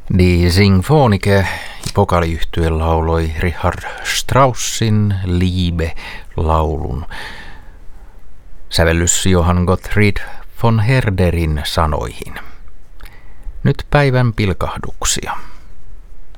Die Singfonike vokaaliyhtye lauloi Richard Straussin Liebe-laulun. Sävellys Johann Gottfried von Herderin sanoihin. Nyt päivän pilkahduksia.